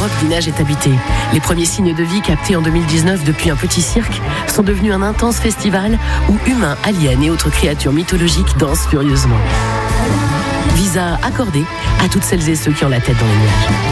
roc des neiges est habité. Les premiers signes de vie captés en 2019 depuis un petit cirque sont devenus un intense festival où humains, aliens et autres créatures mythologiques dansent furieusement. Visa accordé à toutes celles et ceux qui ont la tête dans les nuages.